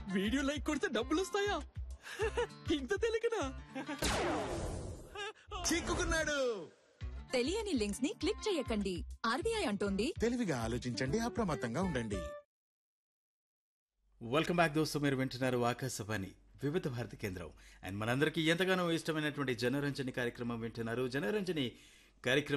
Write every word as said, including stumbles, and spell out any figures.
Video like కొడితే డబ్బులు వస్తాయా? ఇంత తెలియకనా? చిక్కుకున్నాడు. తెలియని లింక్స్ ని క్లిక్ చేయకండి. ఆర్బీఐ అంటోంది తెలివిగా ఆలోచించండి, అప్రమత్తంగా ఉండండి. వెల్కమ్ బ్యాక్ దోస్తు. మీరు వింటున్నారు ఆకాశవాణి వివిధ భారతి కేంద్రం అండ్ మనందరికీ ఎంతగానో ఇష్టమైనటువంటి జనరంజని కార్యక్రమం వింటున్నారు. జనరంజని కార్యక్రమం